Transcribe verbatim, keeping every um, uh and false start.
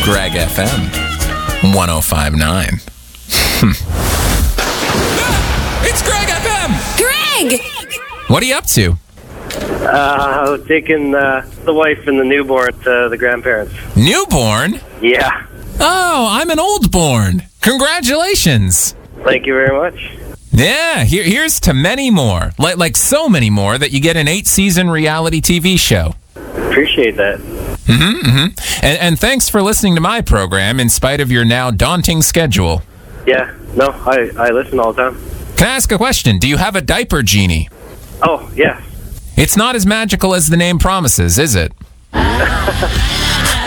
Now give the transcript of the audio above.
Greg F M one oh five point nine. Ah, it's Greg F M! Greg! What are you up to? Uh, taking uh, the wife and the newborn to the grandparents. Newborn? Yeah. Oh, I'm an old-born. Congratulations. Thank you very much. Yeah, here, here's to many more. Like, like so many more that you get an eight-season reality T V show. Appreciate that. Mm-hmm, mm-hmm. And, and thanks for listening to my program in spite of your now daunting schedule. Yeah, no, I, I listen all the time. Can I ask a question? Do you have a diaper genie? Oh, yeah. It's not as magical as the name promises, is it?